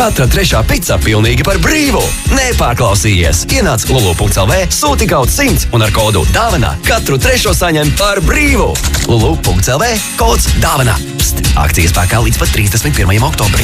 Katra trešā pica pilnīgi par brīvu. Nepārklausījies. Ienāc lulu.lv, sūti kaut 100 un ar kodu DAVANA katru trešo saņem par brīvu. Lulu.lv, kods DAVANA. Pst, akcijas spēkā līdz pat 31. oktobrim.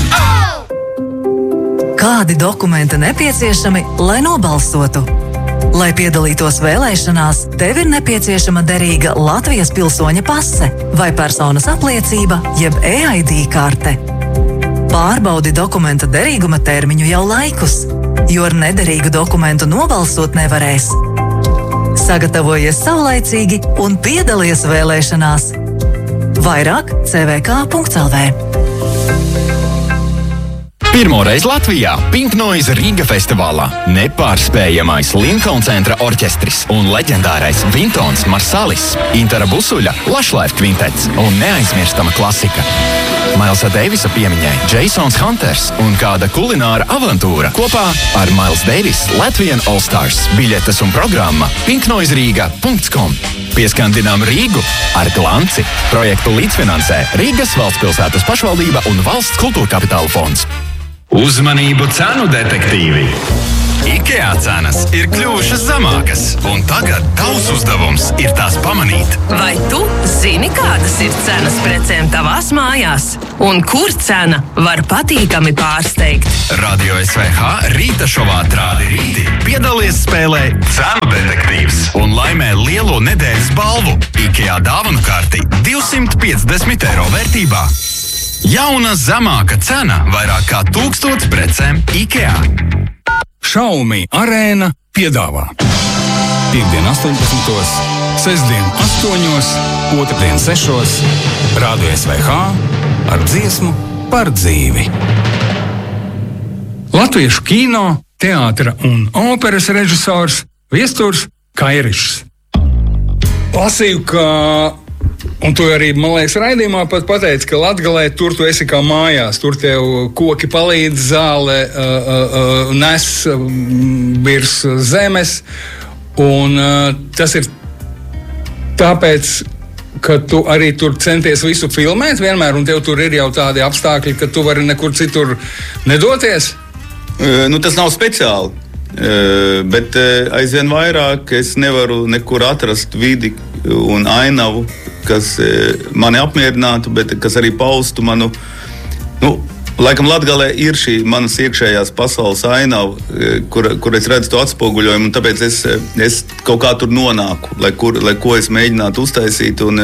Kādi dokumenti nepieciešami, lai nobalsotu? Lai piedalītos vēlēšanās, tev ir nepieciešama derīga Latvijas pilsoņa pase vai personas apliecība, jeb e-ID karte. Pārbaudi dokumenta derīguma termiņu jau laikus, jo ar nederīgu dokumentu nobalsot nevarēs. Sagatavojies saulaicīgi un piedalies vēlēšanās. Vairāk cvk.lv. Pirmoreiz Latvijā Pink Noise Riga festivālā nepārspējamais Lincoln centra orķestris un leģendārais Vintons Marsalis, Intara Busuļa Lushlife kvintets un neaizmirstama klasika. Mailsa Deivisa piemiņai Jasons Hunters un kāda kulināra avantūra kopā ar Miles Davis Latvian All Stars. Biļetes un programma pinknoiseriga.com. Pieskandinām Rīgu ar glanci. Projektu līdzfinansē Rīgas valstspilsētas pašvaldība un Valsts kultūra kapitāla fonds. Uzmanību, cenu detektīvi! IKEA cenas ir kļuvušas zemākas, un tagad tavs uzdevums ir tās pamanīt. Vai tu zini, kādas ir cenas precēm tavās mājās? Un kur cena var patīkami pārsteigt? Radio SVH rīta šovā Trādi rīti piedalies spēlē Cenu detektīvs un laimē lielo nedēļas balvu IKEA dāvanu karti 250 eiro vērtībā. Jauna zemāka cena vairāk kā 1000 precēm IKEA. Xiaomi Arēna piedāvā Piektdien 18, sestdien 8, otrdien 6, Radio SVH ar dziesmu par dzīvi. Latviešu kino, teātra un operas režisors Viesturs Kairišs. Lasīju, ka, un tu arī, man liekas, raidījumā pat pateici, ka Latgalē tur tu esi kā mājās, tur tev koki palīdz, zāle nes virs zemes, un tas ir tāpēc, ka tu arī tur centies visu filmēt vienmēr, un tev tur ir jau tādi apstākļi, ka tu vari nekur citur nedoties? Tas nav speciāli, bet aizvien vairāk es nevaru nekur atrast vidi un ainavu, kas mani apmierinātu, bet kas arī paustu manu, laikam Latgalē ir šī manas iekšējās pasaules ainava, kur es redzu to atspoguļojumu, un tāpēc es kaut kā tur nonāku, lai ko es mēģinātu uztaisīt, un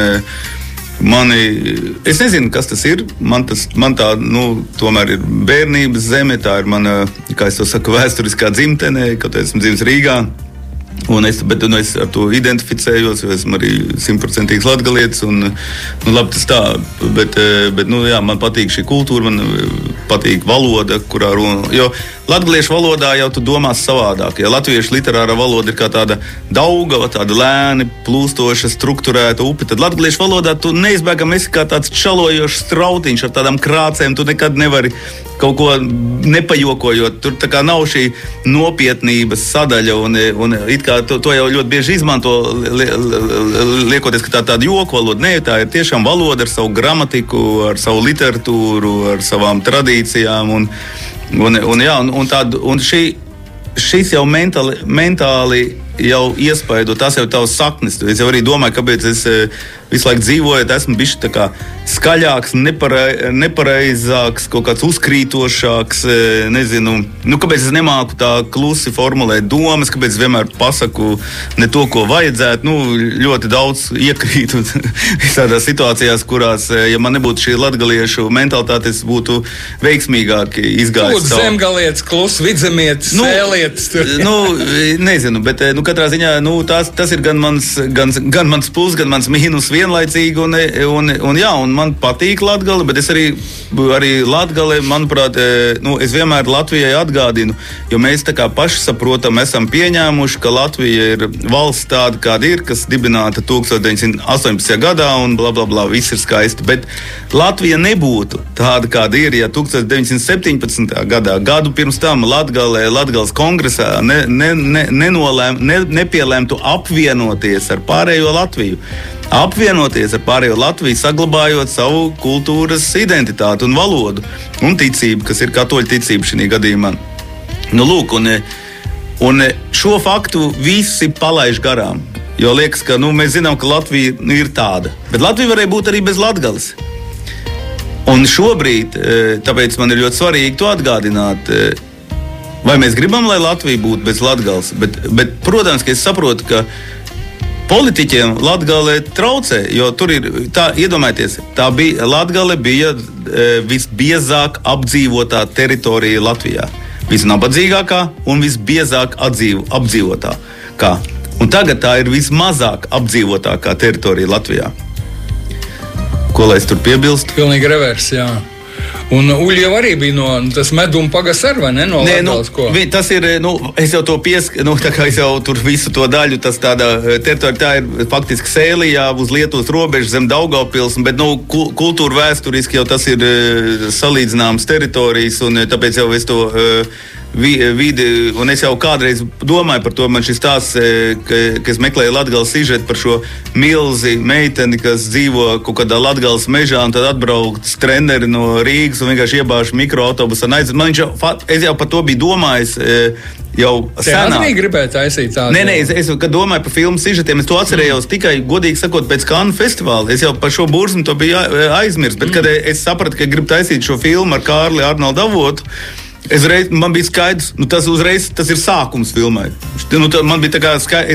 es nezinu, kas tas ir, man tā, tomēr ir bērnības zeme, tā ir mana, kā es to saku, vēsturiskā dzimtene, kaut esmu dzimis Rīgā. Bet es ar to identificējos, jo esmu arī 100% latgalietis, un labi tas tā, bet man patīk šī kultūra, man patīk valoda, kurā runa, jo latgaliešu valodā jau tu domās savādāk, ja latviešu literārā valoda ir kā tāda Daugava, tāda lēni plūstoša, strukturēta upe, tad latgaliešu valodā tu neizbēgam esi kā tāds čalojošs strautiņš ar tādām krācēm, tu nekad nevari kaut ko nepajokojot, tur tā kā nav šī nopietnības sadaļa, un it kā to jau ļoti bieži izmanto, liekoties, ka tā tāda joku valoda. Nē, tā ir tiešām valoda ar savu gramatiku, ar savu literatūru, ar savām tradīcijām, un šis jau mentāli jau iespaido, tās jau tavas saknes. Es jau arī domāju, kāpēc es visu laiku dzīvojot, esmu bišķi tā kā skaļāks, nepareizāks, kaut kāds uzkrītošāks, nezinu, kāpēc es nemāku tā klusi formulēt domas, kāpēc es vienmēr pasaku ne to, ko vajadzētu, ļoti daudz iekrītu visādās situācijās, kurās, ja man nebūtu šī latgaliešu mentalitāte, es būtu veiksmīgāk izgājis. Zemgalietis, klus, vidzemietis, sēlietis. Nezinu, bet, katrā ziņā, tas ir gan mans plus, gan mans mīnus vienlaicīgi, un man patīk Latgale, bet es arī Latgale, manuprāt, es vienmēr Latvijai atgādinu, jo mēs tā kā paši saprotam, esam pieņēmuši, ka Latvija ir valsts tāda, kāda ir, kas dibināta 1918. gadā, un blablabla, viss ir skaisti, bet Latvija nebūtu tāda, kāda ir, ja 1917. gadā, gadu pirms tam Latgales kongresā nepielēmtu apvienoties ar pārējo Latviju. apvienoties ar pārējo Latviju, saglabājot savu kultūras identitāti un valodu un ticību, kas ir katoļu ticība šī gadījumā. Nu, lūk, un šo faktu visi palaiž garām, jo liekas, ka mēs zinām, ka Latvija ir tāda, bet Latvija varēja būt arī bez Latgales. Un šobrīd, tāpēc man ir ļoti svarīgi to atgādināt, vai mēs gribam, lai Latvija būtu bez Latgales, bet protams, ka es saprotu, ka politiķiem Latgale traucē, jo tur ir, iedomājieties, Latgale bija visbiezāk apdzīvotā teritorija Latvijā. Visnabadzīgākā un visbiezāk apdzīvotākā. Un tagad tā ir vismazāk apdzīvotākā teritorija Latvijā. Ko lai es tur piebilstu? Pilnīgi revers, jā. Un Uļi jau arī bija tas meduma pagasts ar, vai ne? No Latgales, ko? Tas ir, es jau to tā kā es jau tur visu to daļu, tas tāda teritorija, tā ir faktiski Sēlijā uz Lietuvas robežas zem Daugavpils, bet, kultūra vēsturiski jau tas ir salīdzināmas teritorijas, un tāpēc jau es to vidi, un es jau kādreiz domāju par to, man šis stāsts, ka es meklēju Latgales sižetu par šo milzi meiteni, kas dzīvo kaut kādā Latgales mežā, un tad atbraukt treneri no Rīgas un vienkārši iebāž mikroautobusu un aiziet. Es jau par to biju domājis jau senāk. Teātrī gribēja taisīt tādu? Nē, es kad domāju par filmu sižetiem, es to atcerējos tikai, godīgi sakot, pēc Cannes festivāla. Es jau par šo bursmu to biju aizmirst, bet kad es sapratu, ka gribu taisīt šo filmu ar Kārli Arnoldu Avotu, man bija skaidrs, tas ir sākums filmai. Man bija tā kā skaidrs.